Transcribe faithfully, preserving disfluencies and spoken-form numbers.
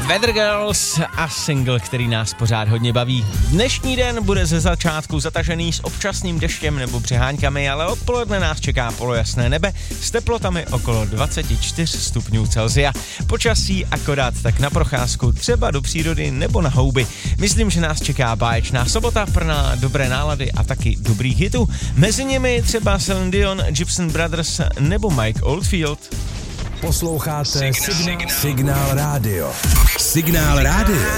Weather Girls a single, který nás pořád hodně baví. Dnešní den bude ze začátku zatažený s občasným deštěm nebo přeháňkami, ale odpoledne nás čeká polojasné nebe s teplotami okolo dvacet čtyři stupňů Celsia. Počasí akorát tak na procházku, třeba do přírody nebo na houby. Myslím, že nás čeká báječná sobota plná dobré nálady a taky dobrých hitů. Mezi nimi třeba Celine Dion, Gibson Brothers nebo Mike Oldfield. Posloucháte Signál, Signál Rádio. Signál Rádio.